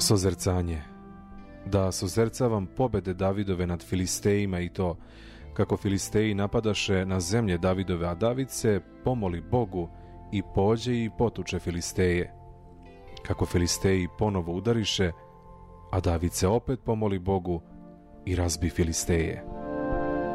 Sozercanje. Da sozercavam pobede Davidove nad Filistejima i to kako Filisteji napadaše na zemlje Davidove, a David se pomoli Bogu i pođe i potuče Filisteje. Kako Filisteji ponovo udariše, a David se opet pomoli Bogu i razbi Filisteje.